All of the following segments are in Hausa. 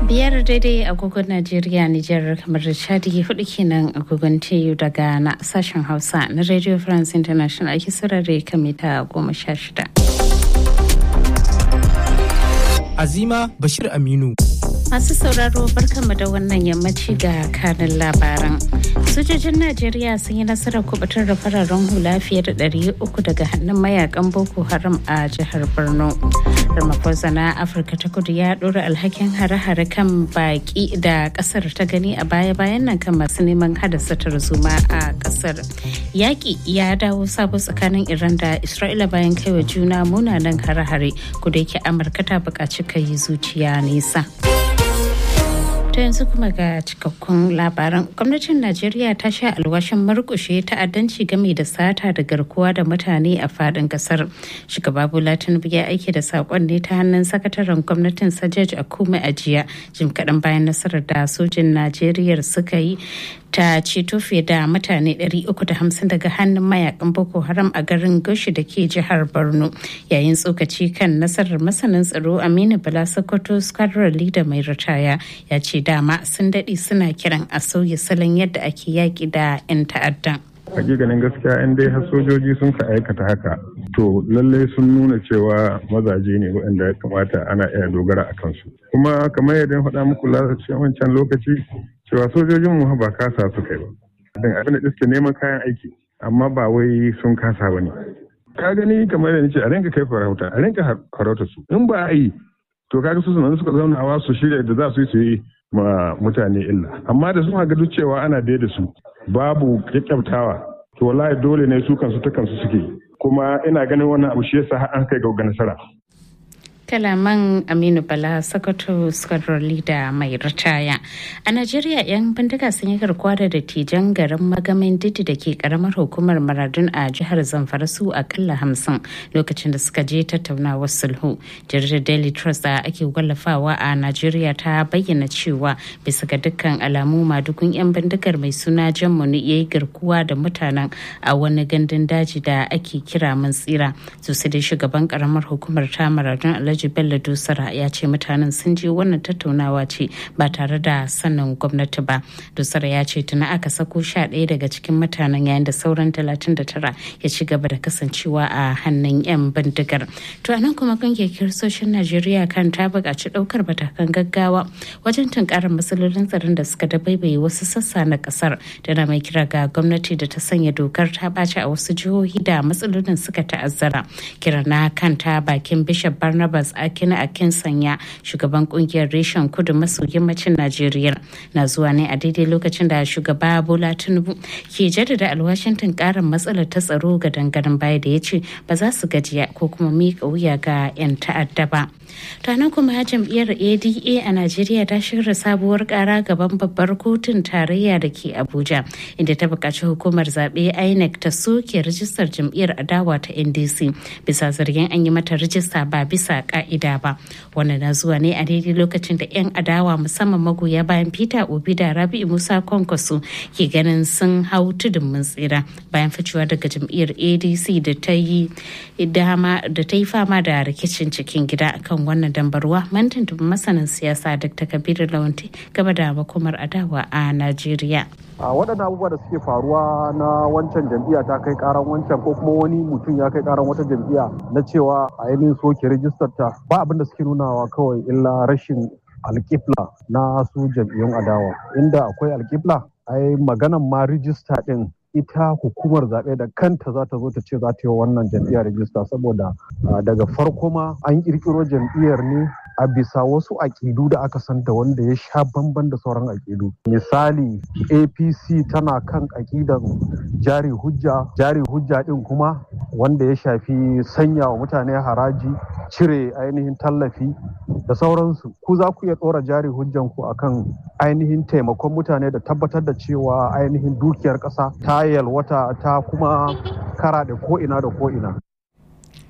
Biyar daidai agogon Najeriya, Nijar, kamar da Chadi, hudu kenan agogon TU daga na sashen Hausa na Radio France International ake sarare kan mita 16. Azima Bashir Aminu. Masu sauraro barkanmu da wannan yammaci ga kanin labaran. Sojojin Najeriya sun yi nasarar kubutar da fararen hula fiye da 300 daga hannun mayakan Boko Haram a jihar Borno. Ramaphosa na Afirka ta Kudu ya ɗora alhakin hare-hare kan baki da ƙasar ta gani a baya-bayan nan kan masu neman haddasa tarzoma a ƙasar. Yaƙi ya dawo sabo tsakanin Iran da Isra'ila bayan kaiwa juna munanan hare-hare, kuda yake Amurka ta buƙaci kai zuciya nesa. Ta yanzu kuma ga cikakkun labaran. Gwamnatin Najeriya ta sha alwashin murƙushe ta'addanci game da sata da garkuwa da mutane a faɗin ƙasar. Shugaba Bola Tinubu ya aike da saƙon ne ta hannun sakataren gwamnatin Sajaj Akume a jiya, jim kaɗan bayan nasarar da sojin Najeriya suka yi ta ceto fiye da mutane 350 daga hannun mayakan Boko Haram a garin Goshi da ke jihar Borno. Yayin tsokaci kan nasarar, masanin tsaro Aminu Bala Sokoto, squadron leader mai ritaya, ya ce dama sun daɗe suna kiran a sauya salon yadda ake yaƙi da 'yan ta'addan. Hakikanin gaskiya in dai har sojoji sun ka aikata haka, to lallai sun nuna cewa mazaje ne waɗanda ya kamata ana iya dogara a kansu. Kuma kamar yadda faɗa muku wancan lokaci cewa sojojin mu ba kasa su kai ba. Dan abin da suke neman kayan aiki, amma ba wai sun kasa ba ne. Ka gani kamar yadda nace a rinka kai farauta, a rinka farauta su. In ba a yi, to kaga su suka zaunawa su shirya da za su yi ma mutane illa. Amma da sun ga duk cewa ana da su, babu kyakkyautawa, to wallahi dole ne su kansu ta kansu suke. Kuma ina ganin wannan abu shi yasa an kai ga nasara. Kalaman Aminu Bala Sokoto, squadron leader mai ritaya. A Najeriya, 'yan bindiga sun yi garkuwa da dattijan garin Magamin Didi da ke karamar hukumar Maradun a jihar Zamfara su akalla 50 lokacin da suka je tattaunawar sulhu. Jaridar Daily Trust da ake wallafawa a Najeriya ta bayyana cewa bisa ga dukkan alamu madugun 'yan bindigar mai suna Jammuni ya yi garkuwa da mutanen a wani gandun daji da ake kira Matsira. Sosai dai shugaban karamar hukumar ta Maradun Alhaji Bello Dusara ya ce mutanen sun je wannan tattaunawa ce ba tare da sanin gwamnati ba. Dusara ya ce tuna aka sako 11 daga cikin mutanen, yayin da sauran 39 ya ci gaba da kasancewa a hannun 'yan bindigar. To anan kuma kungiyar kiristocin Najeriya kan ta buƙaci ɗaukar matakan gaggawa wajen tunkarar matsalolin tsaron da suka dabaibaye wasu sassa na ƙasar, tana mai kira ga gwamnati da ta sanya dokar ta ɓaci a wasu jihohi da matsalolin suka ta'azzara. Kira na kan ta bakin Bishop Barnabas Akina Akinsanya, shugaban kungiyar reshen kudu maso yammacin Najeriya, na zuwa ne a daidai lokacin da shugaba Bola Tinubu ke jaddada alwashin tunkarar matsalar ta tsaro ga dangaren baya da ya ce ba za su gajiya ko kuma miƙa wuya ga 'yan ta'adda ba. Tanan kuma jam'iyyar ADA a Najeriya ta shirya sabuwar kara gaban babbar kotun tarayya da ke Abuja, inda ta buƙaci hukumar zaɓe INEC ta soke rijistar jam'iyyar adawa ta NDC bisa zargin an yi mata rijista ba bisa ka'ida ba. Wannan na zuwa ne a daidai lokacin da 'yan adawa musamman magoya bayan Peter Obi da Rabi'u Musa Kwankwaso ke ganin sun hau tudun mun tsira bayan ficewa daga jam'iyyar ADC da ta yi fama da rikicin cikin gida kan wannan dambarwa. Mantan masanin siyasa Dr. Kabiru Lawanti gaba da makomar adawa a Najeriya. Waɗannan abubuwa da suke faruwa na wancan jam'iyya ta kai karan wancan ko kuma wani mutum ya kai karan wata jam'iyya na cewa a yanin soke rijistar ta, ba abin da suke nunawa kawai illa rashin alƙibla na su jam'iyyun adawa. Inda akwai alƙibla, ai maganan ma rijista ɗin ita hukumar zaɓe da kanta za ta zo ta ce za ta yi wannan jam'iyyar rijista, saboda daga farko ma an ƙirƙiro jam'iyyar ne a bisa wasu aƙidu da aka santa wanda ya sha bamban da sauran aƙidu. Misali, APC tana kan aƙidan jari hujja ɗin kuma wanda ya shafi sanya wa mutane haraji, cire ainihin tallafi da sauransu. Ku za ku iya ɗora jari hujjan ku akan ainihin taimakon mutane da tabbatar da cewa ainihin dukiyar ƙasa ta yalwata ta kuma kara da ko'ina da ko'ina.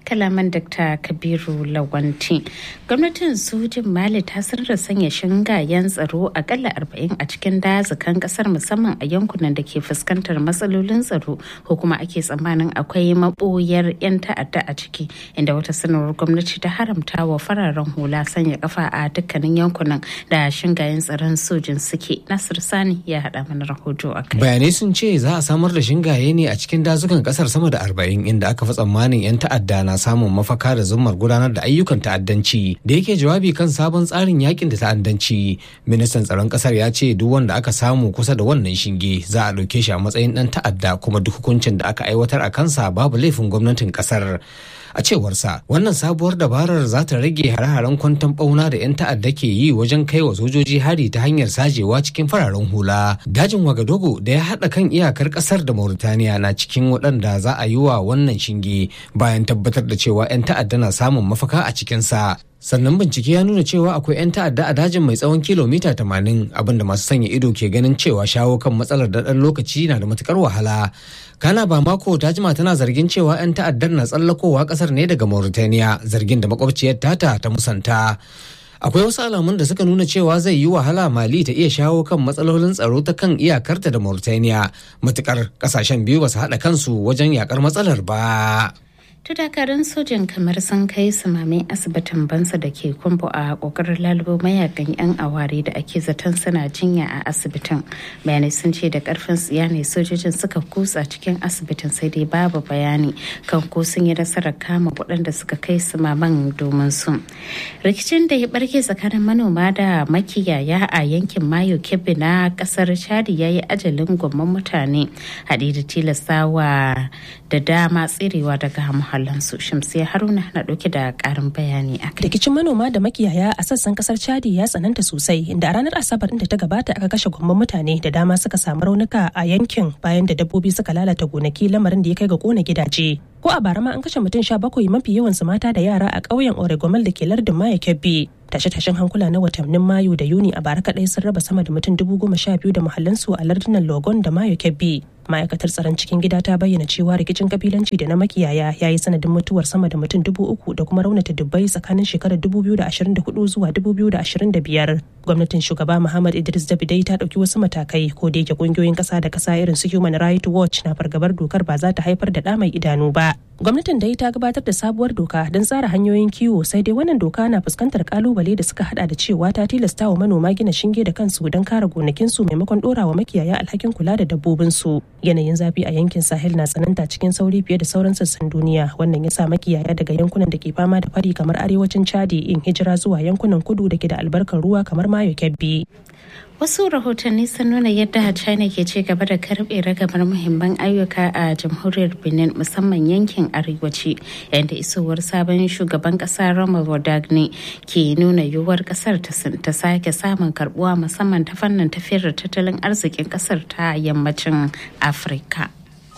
kalaman Dr. Kabiru Lawanti. Gwamnatin sojin Mali ta sanar da sanya shingayen tsaro akalla 40 a cikin dazukan kasar musamman a yankunan da ke fuskantar matsalolin tsaro ko kuma ake tsammanin akwai maboyar 'yan ta'adda a ciki, inda wata sanarwar gwamnati ta haramta wa fararen hula sanya kafa a dukkanin yankunan da shingayen tsaron sojin suke. Nasir Sani ya haɗa mana rahoto a kai. Bayanai sun ce za a samar da shingaye ne a cikin dazukan kasar sama da 40 inda aka fi tsammanin 'yan ta'adda na samun mafaka da zummar gudanar da ayyukan ta'addanci. Da yake jawabi kan sabon tsarin yakin da ta'addanci, ministan tsaron kasar ya ce duk wanda aka samu kusa da wannan shinge za a ɗauke shi a matsayin ɗan ta'adda, kuma duk hukuncin da aka aiwatar a kansa babu laifin gwamnatin kasar. A cewarsa, wannan sabuwar dabarar za ta rage hare-haren kwanton bauna da 'yan ta'adda ke yi wajen kai wa sojoji hari ta hanyar sajewa cikin fararen hula. Dajin Wagadogo da ya haɗa kan iyakar ƙasar da Mauritaniya na cikin waɗanda za a yi wa wannan shinge bayan tabbatar da cewa 'yan ta'adda na samun mafaka a cikinsa. Sannan bincike ya nuna cewa akwai 'yan ta'adda a dajin mai tsawon kilomita 80, abinda masu sanya ido ke ganin cewa shawo kan matsalar da ɗan lokaci na da matukar wahala. Kana Bamako ta jima tana zargin cewa 'yan ta'addar na tsallakowa kasar ne daga Mauritania, zargin da makwabciyar tata ta musanta. Akwai wasu alamun da suka nuna cewa zai yi wahala Mali ta iya shawo kan matsalolin tsaro ta kan iyakarta da Mauritania, matukar kasashen biyu ba su haɗa kansu wajen yakar matsalar ba. Dakarun sojin kamar sun kai samamin asibitin Bansa da ke Kumbo a kokarin lalubo mayakan 'yan aware da ake zaton suna jinya a asibitin. Bayanai sun ce da karfin tsiya ne sojojin suka kutsa cikin asibitin, sai dai babu bayani kan ko sun yi nasarar kama waɗanda suka kai samaman domin su. Rikicin da ya barke tsakanin manoma da makiyaya a yankin Mayo Kebbi na kasar Chadi ya yi ajalin gwamman mutane, haɗe da tilastawa da dama tserewa daga muhallansu. Shamsiya Haruna na ɗauke da ƙarin bayani a kai. Rikicin manoma da makiyaya a sassan kasar Chadi ya tsananta sosai, inda a ranar Asabar da ta gabata aka kashe gwamman mutane da dama suka samu raunuka a yankin bayan da dabbobi suka lalata gonaki, lamarin da ya kai ga kona gidaje. Ko a bara ma an kashe mutum 17, mafi yawansu mata da yara a ƙauyen Oregomal da ke lardin Mayo Kebbi. Tashe-tashen hankula na watannin Mayu da Yuni a bara kaɗai sun raba sama da mutum 12,000 da muhallansu a lardunan Logon da Mayo Kebbi. Ma'aikatar tsaron cikin gida ta bayyana cewa rikicin kabilanci da na makiyaya ya yi sanadin mutuwar sama da mutum 3,000 da kuma raunata dubbai tsakanin shekarar 2024 zuwa 2025. Gwamnatin shugaba Muhammad Idris Debby ta ɗauki wasu matakai, ko da yake ƙungiyoyin ƙasa da ƙasa irin su Human Rights Watch na fargabar dokar ba za ta haifar da ɗa mai idanu ba. Gwamnatin dai ta gabatar da sabuwar doka don tsara hanyoyin kiwo, sai dai wannan doka na fuskantar kalubale da suka hada da cewa ta tilasta wa manoma gina shinge da kansu don kare gonakinsu maimakon dora wa makiyaya alhakin kula da dabbobinsu. Yanayin zafi a yankin Sahel na tsananta cikin sauri fiye da sauran sassan duniya, wannan ya sa makiyaya daga yankunan da ke fama da fari kamar arewacin Chadi in hijira zuwa yankunan kudu da ke da albarkar ruwa kamar Mayo Kebbi. Wasu rahotanni sun nuna yadda China ke ci gaba da karbe ragamar muhimman ayyuka a jamhuriyar Benin, musamman yankin arewaci, yayin da isowar sabon shugaban kasa Rommel Wardagni ke nuna yiwuwar kasar ta sake samun karbuwa musamman ta fannin tafiyar da tattalin arzikin kasar ta yammacin Afirka.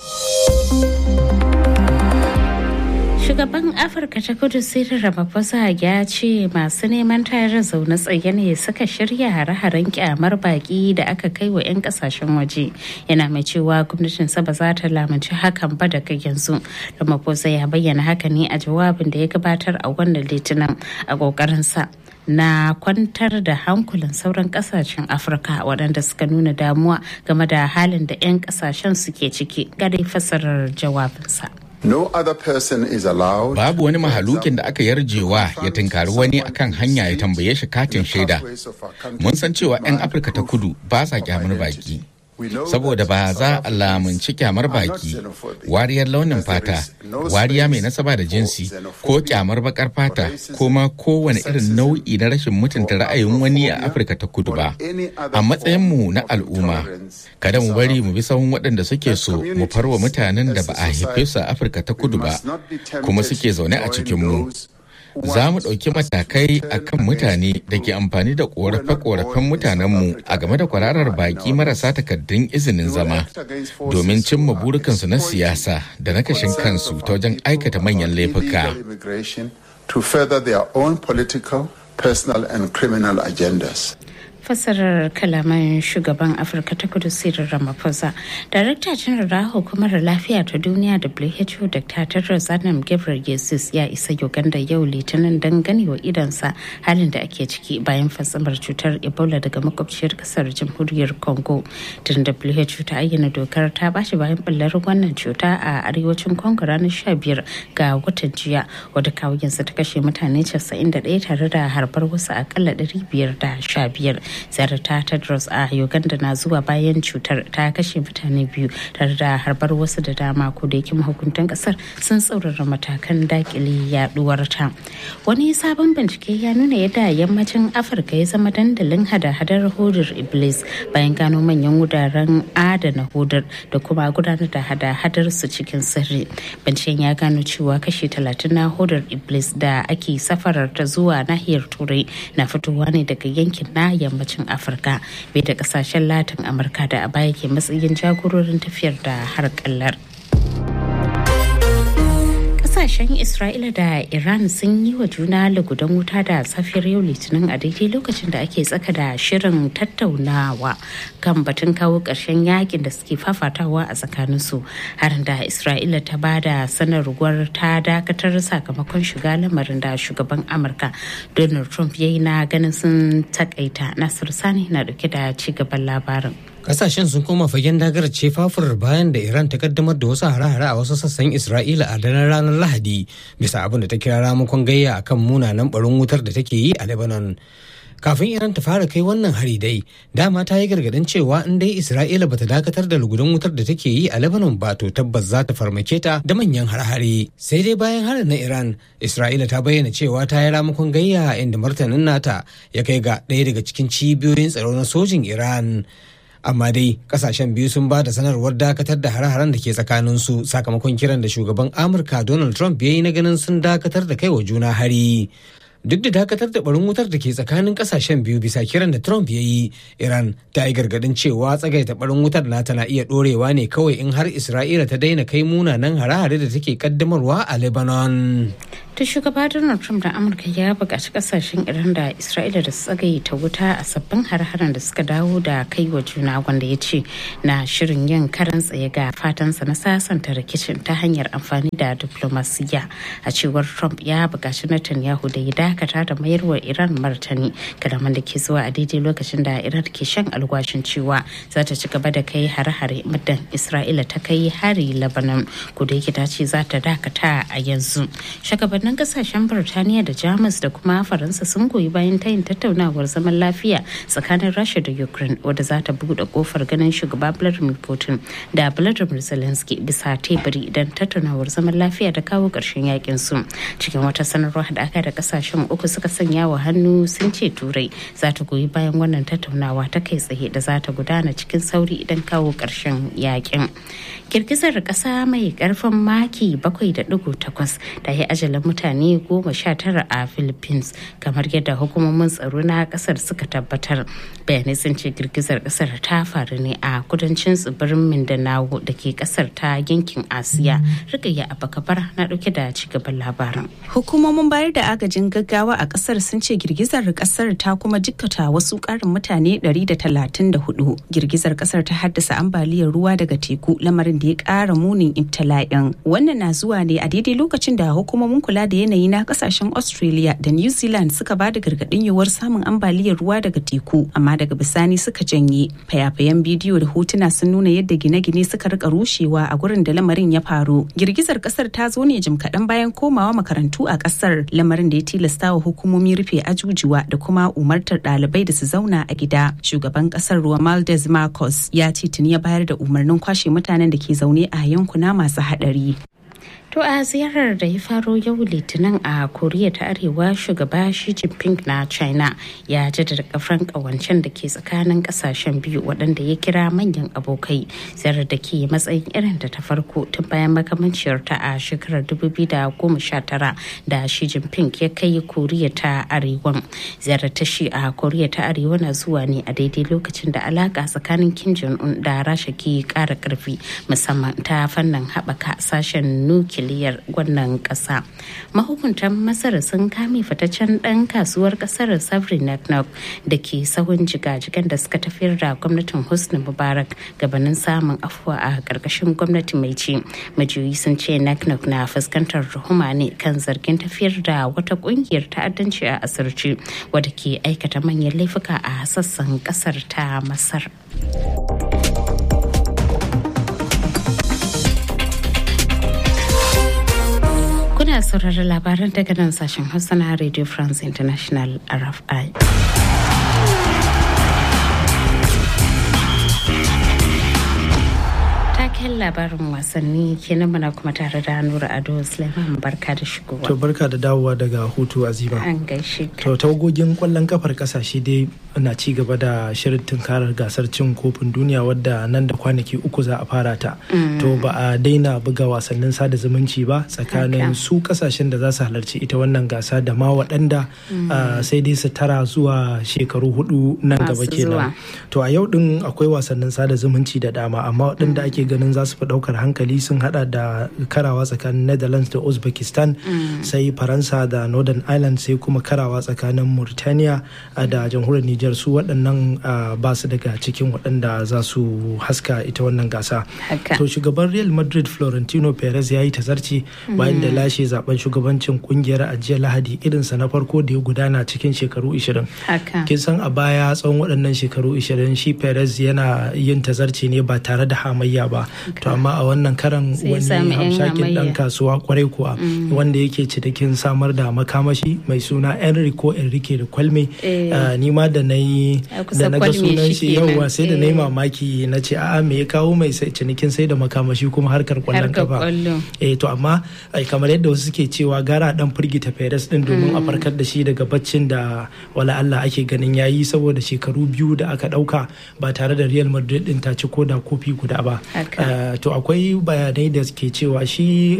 Shugaban Afirka ta Kudu Cyril Ramaphosa ya ce masu neman tayar zaune tsaye ne suka shirya hare-haren kyamar baki da aka kai wa 'yan kasashen waje. Yana mai cewa gwamnatinsa ba za ta lamunci hakan ba daga yanzu. Ramaphosa ya bayyana haka ne a jawabin da ya gabatar a wannan litinin a kokarinsa na kwantar da hankulan sauran kasashen Afirka waɗanda suka nuna damuwa game da halin da 'yan kasashen suke ciki. Ga dai fassarar jawabinsa. No other person is allowed. Babu wani mahalukin da aka yarjewa ya tunkari wani akan hanya ya tambaye shi katin shaida. Mun san cewa 'yan Afirka ta Kudu ba sa kyamar baki. Saboda ba za a lamunci kyamar baki, wariyar launin fata, wariya mai nasaba da jinsi, ko kyamar bakar fata, ko ma kowane irin nau'i na rashin mutunta ra'ayin wani a Afirka ta Kudu ba. A matsayinmu na al'umma, kada mu bari mu bi sahun waɗanda suke so mu farwa mutanen da ba a haife su a Afirka ta Kudu ba, kuma suke zaune a cikinmu. Za mu ɗauki matakai a kan mutane da ke amfani da ƙorafe-ƙorafen mutanenmu a game da kwararar baƙi marasa takardun izinin zama domin cimma burukansu na siyasa da na kashin kansu ta wajen aikata manyan laifuka. Fasarar kalaman shugaban Afirka ta Kudu Cyril Ramaphosa. Darakta Janar da Hukumar Lafiya ta Duniya WHO Dr. Tedros Adhanom Ghebreyesus ya isa Uganda yau Litinin don ganewa idansa halin da ake ciki bayan fatsamar cutar Ebola daga makwabciyar kasar Jamhuriyar Congo. Tun WHO ta ayyana dokar ta bashi bayan ɓullar wannan cuta a arewacin Congo ranar 15 ga watan jiya, wadda kawo yanzu ta kashe mutane 91 tare da harbar wasu akalla 515. Ziyarar ta Tedros a Uganda na zuwa bayan cutar ta kashe mutane 2 tare da harbar wasu da dama, ko da yake mahukuntan kasar sun tsaurara matakan dakile yaduwar ta. Wani sabon bincike ya nuna yadda yammacin Afirka ya zama dandalin hada-hadar hodar Iblis bayan gano manyan wuraren adana hodar da kuma gudanar da hada-hadar su cikin sirri. Binciken ya gano cewa kashi 30 na hodar Iblis da ake safarar ta zuwa nahiyar Turai na fitowa ne daga yankin na yammacin Afirka, bai da kasashen Latin Amurka da a baya ke matsayin jagororin tafiyar da harkallar. Kasashen Isra'ila da Iran sun yi wa juna lugudan wuta da safiyar yau Litinin a daidai lokacin da ake tsaka da shirin tattaunawa kan batun kawo ƙarshen yakin da suke fafatawa a tsakaninsu, harin da Isra'ila ta ba da sanarwar ta dakatar sakamakon shiga lamarin da shugaban Amurka Donald Trump ya yi na ganin sun takaita. Nasir Sani na dauke da ci gaban labarin. Kasashen sun koma fagen dagar ce fafur bayan da Iran ta kaddamar da wasu hare-hare a wasu sassan Isra'ila a daren ranar Lahadi bisa abin da ta kira ramakon gayya akan munanan barin wutar da take yi a Lebanon. Kafin Iran ta fara kai wannan hari dai, dama ta yi gargadin cewa in dai Isra'ila bata dakatar da lugudan wutar da take yi a Lebanon ba, to tabbas za ta farmake ta da manyan hare-hare. Sai dai bayan harin na Iran, Isra'ila ta bayyana cewa ta yi ramakon gayya inda martanin nata ya kai ga ɗaya daga cikin cibiyoyin tsaro na sojin Iran. Amma dai kasashen biyu sun ba da sanarwar dakatar da hare-haren da ke tsakaninsu sakamakon kiran da shugaban Amurka Donald Trump ya yi na ganin sun dakatar da kai wa juna hari. Duk da dakatar da barin wutar da ke tsakanin kasashen biyu bisa kiran da Trump ya yi, Iran ta yi gargadin cewa tsagaita barin wutar nata na iya dorewa ne kawai in har Isra'ila ta daina kai munanan hare-hare da take kaddamarwa a Lebanon. Ta shugaba Donald Trump da Amurka ya buƙaci kasashen Iran da Isra'ila da su tsagaita wuta a sabbin hare-haren da suka dawo da kai wa juna, wanda ya ce na shirin yin karan tsaye ga fatansa na sasanta rikicin ta hanyar amfani da diplomasiya. A cewar Trump ya buƙaci Netanyahu da ya dakata da mayarwa Iran martani, kalaman da ke zuwa a daidai lokacin da Iran ke shan alwashin cewa za ta ci gaba da kai hare-hare muddin Isra'ila ta kai hari Lebanon, ko da yake ta ce za ta dakata a yanzu. Shugabannin kasashen Birtaniya da Jamus da kuma Faransa sun goyi bayan tayin tattaunawar zaman lafiya tsakanin Rasha da Ukraine, wadda za ta buɗe kofar ganin shugaba Vladimir Putin da Volodymyr Zelensky bisa teburi don tattaunawar zaman lafiya da kawo ƙarshen yakin su. Cikin wata sanarwar haɗaka da kasashen uku suka sanya wa hannu, sun ce Turai za ta goyi bayan wannan tattaunawa ta kai tsaye da za ta gudana cikin sauri idan kawo ƙarshen yakin. Girgizar ƙasa mai ƙarfin maki 7.8 ta yi ajalin mutane 19 a Philippines, kamar yadda hukumomin tsaro na ƙasar suka tabbatar. Bayanai sun ce girgizar ƙasar ta faru ne a kudancin tsibirin Mindanao da ke ƙasar ta yankin Asiya. Rikayya Abakabar na ɗauke da cigaban labarin. Hukumomin bayar da agajin gaggawa a ƙasar sun ce girgizar ƙasar ta kuma jikkata wasu ƙarin mutane 134. Girgizar ƙasar ta haddasa ambaliyar ruwa daga teku, lamarin da ya ƙara munin ibtila'in. Wannan na zuwa ne a daidai lokacin da hukumomin kula da yanayi na kasashen Australia da New Zealand suka ba da gargaɗin yiwuwar samun ambaliyar ruwa daga teku, amma daga bisani suka janye. Fayafayen bidiyo da hotuna sun nuna yadda gine-gine suka rika rushewa a gurin da lamarin ya faru. Girgizar ƙasar ta zo ne jim kaɗan bayan komawa makarantu a ƙasar, lamarin da ya tilasta wa hukumomi rufe ajujuwa da kuma umartar ɗalibai da su zauna a gida. Shugaban ƙasar Romualdez Marcos ya ce tuni ya bayar da umarnin kwashe mutanen da ke zaune a yankuna masu haɗari. To a ziyarar da ya faro yau Litinin a Koriya ta Arewa, shugaba Xi Jinping na China ya jaddada kafan kawancen da ke tsakanin kasashen biyu waɗanda ya kira manyan abokai. Ziyarar da ke matsayin irin da ta farko tun bayan makamanciyar ta a shekarar 2019 da Xi Jinping ya kai Koriya ta Arewa. Ziyarar ta Xi a Koriya ta Arewa na zuwa ne a daidai lokacin da alaka tsakanin Kim Jong-un da Rasha ke ƙara ƙarfi, musamman ta fannin haɓaka sashen nukiliya nukiliyar wannan ƙasa. Mahukuntan Masar sun kame fitaccen ɗan kasuwar ƙasar Sabri Naknok da ke sahun jigajigan da suka tafiyar da gwamnatin Hosni Mubarak gabanin samun afuwa a ƙarƙashin gwamnati mai ci. Majiyoyi sun ce Naknok na fuskantar tuhuma ne kan zargin tafiyar da wata ƙungiyar ta'addanci a asirci wadda ke aikata manyan laifuka a sassan ƙasar ta Masar. Kuna sauraron labaran daga nan sashen Hausa na Radio France International RFI. Taken labarin wasanni kenan muna kuma tare da Nura Ado Suleiman, barka da shigowa. To barka da dawowa daga hutu, Azima. An gaishe ka. To tawagogin kwallon kafar kasashe dai na ci gaba da shirin tunkarar gasar cin kofin duniya wadda nan da kwanaki 3 za a fara ta. To ba a daina buga wasannin sada zumunci ba tsakanin su kasashen da za su halarci ita wannan gasa da ma waɗanda sai dai su tara zuwa shekaru 4 nan gaba kenan. To a yau din akwai wasannin sada zumunci da dama, amma waɗanda ake ganin za su fi ɗaukar hankali sun hada da karawa tsakanin Netherlands da Uzbekistan, sai Faransa da Northern Ireland, sai kuma karawa tsakanin Mauritania da jamhuriyar Nijar. Su waɗannan ba su daga cikin waɗanda za su haska ita wannan gasa. To shugaban Real Madrid Florentino Perez ya yi tazarci bayan da lashe zaben shugabancin kungiyar a jiya Lahadi, irinsa na farko da ya gudana cikin shekaru 20. Kin san a baya tsawon waɗannan shekaru 20 shi Perez yana yin tazarci ne ba tare da hamayya ba. To amma a wannan karan wani hamshakin dan kasuwa kwarai kuwa wanda yake cikin samar da makamashi mai suna Enrique da Kwalme, ni ma da na ga sunan shi yauwa sai da na yi mamaki na ce a'a me ya kawo mai cinikin sai da makamashi kuma harkar kwallon kafa. To amma kamar yadda wasu suke cewa gara dan firgita Perez din domin a farkar da shi daga baccin da wala Allah ake ganin yayi, saboda shekaru 2 da aka dauka ba tare da Real Madrid din ta ci koda kofi guda ba. To akwai bayanai da ke cewa shi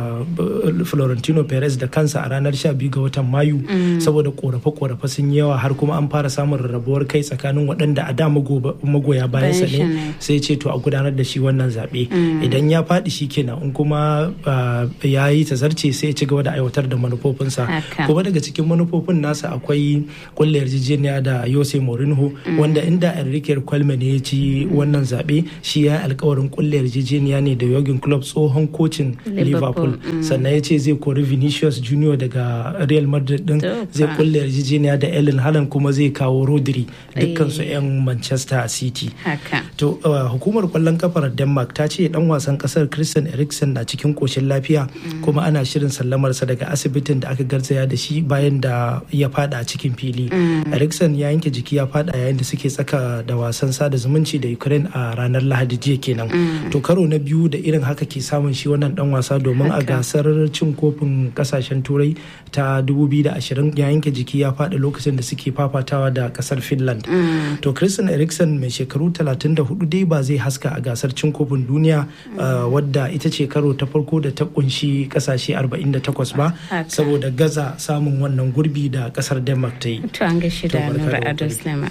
Florentino Perez da kansa a ranar 12 ga watan Mayu saboda korafe-korafe sun yawa har kuma an fara samun rarrabuwar kai tsakanin waɗanda a da magoya bayansa ne, sai ce to a gudanar da shi wannan zaɓe. Idan ya faɗi shi kenan, in kuma ya yi tazarce sai ya ci gaba da aiwatar da manufofinsa. Kuma daga cikin manufofin nasa akwai kulle yarjejeniya da Jose Mourinho, wanda inda Enrique Kwalme ne ya ci wannan zaɓe, shi ya alkawarin kulle yarjejeniya ne da Jurgen Klopp, tsohon kocin Liverpool. Sannan ya ce zai kori Vinicius Junior daga Real Madrid din, zai kulle yarjejeniya da Erling Haaland, kuma zai kawo Rodri, dukkansu 'yan Manchester City. To hukumar kwallon kafar Denmark ta ce dan wasan kasar Christian Eriksen na cikin koshin lafiya, kuma ana shirin sallamarsa daga asibitin da aka garzaya da shi bayan da ya fada a cikin fili. Eriksen ya yanke jiki ya fada yayin da suke tsaka da wasan sada zumunci da Ukraine a ranar Lahadi jiya kenan. To karo na biyu da irin haka ke samun shi wannan dan wasa, domin a gasar cin kofin kasashen turai ta 2020 ya yanke jiki ya fada lokacin da suke fafatawa da kasar Finland. To Christian Eriksen mai shekaru 34 dai ba zai haska a gasar cin kofin duniya wadda ita ce karo ta farko da ta kunshi kasashe 48 ba, saboda gaza samun wannan gurbi da kasar Denmark ta yi. To an gashi da Nura Ado Suleiman.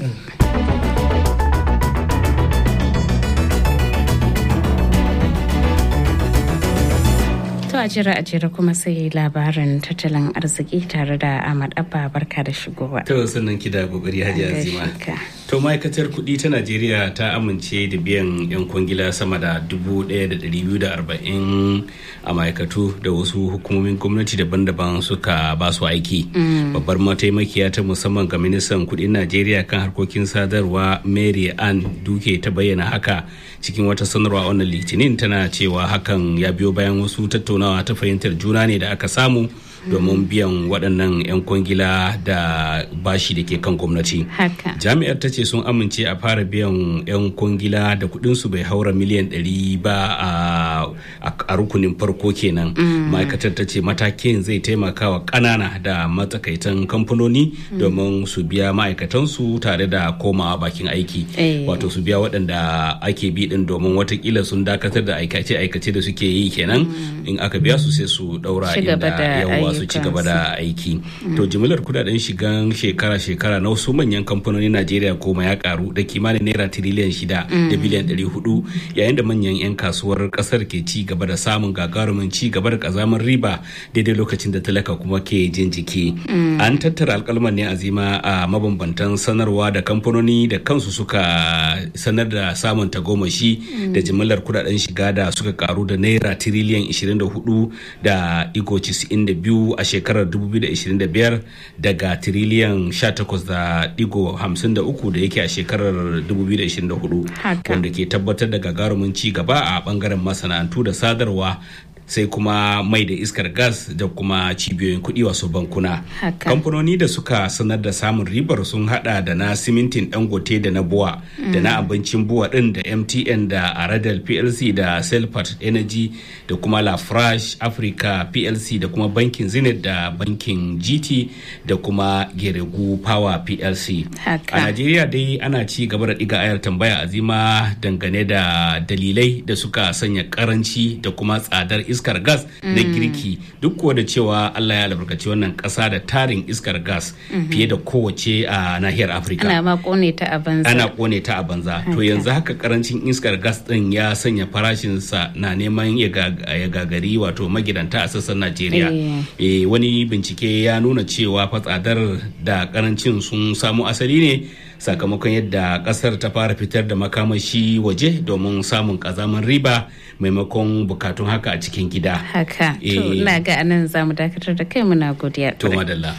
To a jira kuma sai labarin tattalin arziki tare da Ahmad Abba, barka da shigowa. To sannan ki da kokari Hajiya Azima. To ma'aikatar kuɗi ta Najeriya ta amince da biyan 'yan kwangila sama da 1,240 a ma'aikatu da wasu hukumomin gwamnati daban-daban suka ba su aiki. Babbar mataimakiya ta musamman ga ministan kuɗin Najeriya kan harkokin sadarwa Mary Ann Duke ta bayyana haka cikin wata sanarwa wannan Litinin, tana cewa hakan ya biyo bayan wasu tattaunawa ta fahimtar juna ne da aka samu domin biyan waɗannan 'yan kwangila da bashi da ke kan gwamnati. Jami'ar ta ce sun amince a fara biyan 'yan kwangila da kuɗinsu bai haura miliyan 100 ba a rukunin farko kenan. Ma'aikatar ta ce matakin zai taimaka wa ƙanana da matsakaitan kamfanoni domin su biya ma'aikatansu tare da komawa bakin aiki. Wato su biya waɗanda ake bi ɗin, domin watakila sun dakatar da aikace-aikace da suke yi kenan, in aka biya su sai su ɗaura inda yawa su ci gaba da aiki. To jimillar kudaden shigan shekara-shekara na wasu manyan kamfanonin Najeriya goma ya karu da kimanin naira tiriliyan 6 da biliyan 400, yayin da manyan 'yan kasuwar kasar ke ci ci gaba da samun gagarumin ci gaba da kazamin riba daidai lokacin da talaka kuma ke jin jiki. An tattara alkalman ne Azima a mabambantan sanarwa da kamfanoni da kansu suka sanar da samun tagomashi da jimillar kudaden shiga da suka karu da naira tiriliyan 24.92 a shekarar 2025 daga tiriliyan 18.53 da yake a shekarar 2024 wanda ke tabbatar da gagarumin ci gaba a bangaren masana'antu da sadarwa sai kuma mai da iskar gas da kuma cibiyoyin kuɗi wasu bankuna. Kamfanoni da suka sanar da samun ribar sun hada da na simintin Dangote da na Buwa da na abincin Buwa din da MTN da Aradel PLC da Selpat Energy da kuma Lafrash Africa PLC da kuma bankin Zenith da bankin GT da kuma Geregu Power PLC. A Najeriya dai ana ci gaba da ɗiga ayar tambaya Azima dangane da dalilai da suka sanya karanci da kuma tsadar iskar gas na girki duk kuwa da cewa Allah ya albarkaci wannan kasa da tarin iskar gas fiye da kowace a nahiyar Afirka. Ana ma kone ta a banza. To yanzu haka karancin iskar gas din ya sanya farashinsa na neman ya gagari wato magidanta a sassan Najeriya. Wani bincike ya nuna cewa tsadar da karancin sun samu asali ne sakamakon yadda kasar ta fara fitar da makamashi waje domin samun kazamin riba maimakon bukatun haka a cikin gida. Haka, to ina ga anan za mu dakatar da kai muna godiya. To madalla.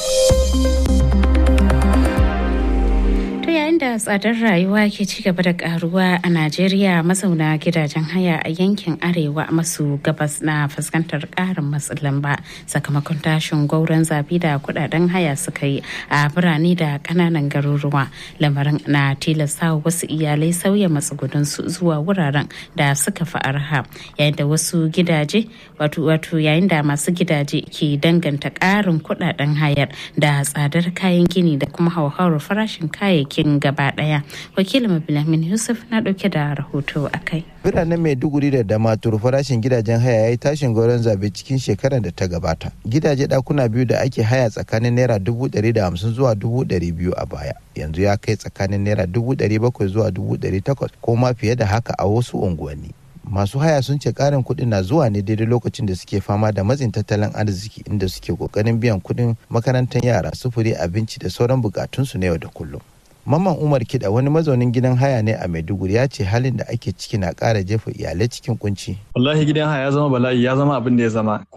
Da tsadar rayuwa ke ci gaba da karuwa a Najeriya, mazauna gidajen haya a yankin arewa maso gabas na fuskantar karin matsin lamba sakamakon tashin gwauron zabi da kudaden haya suka yi a birane da kananan garuruwa. Lamarin na tilasta wasu iyalai sauya matsugunansu zuwa wuraren da suka fi arha, yayin da wasu gidaje wato yayin da masu gidaje ke danganta karin kudaden hayar da tsadar kayan gini da kuma hauhawar farashin kayayyakin gaba daya. Wakilin Mabilamin Yusuf na dauke da rahoto a kai. Biranen Maiduguri da Damaturu farashin gidajen haya ya yi tashin goron zabe cikin shekarar da ta gabata. Gidaje dakuna biyu da ake haya tsakanin naira 150 zuwa 200 a baya, yanzu ya kai tsakanin naira 700 zuwa 800 ko ma fiye da haka a wasu unguwanni. Masu haya sun ce karin kuɗin na zuwa ne daidai lokacin da suke fama da matsin tattalin arziki, inda suke kokarin biyan kuɗin makarantar yara, sufuri, abinci da sauran bukatunsu na yau da kullum. Mamman Umar Kida, wani mazaunin gidan haya ne a Maiduguri, ya ce halin da ake ciki na ƙara jefa iyalai cikin kunci. Wallahi gidan haya ya zama bala'i, ya zama abin da ya zama.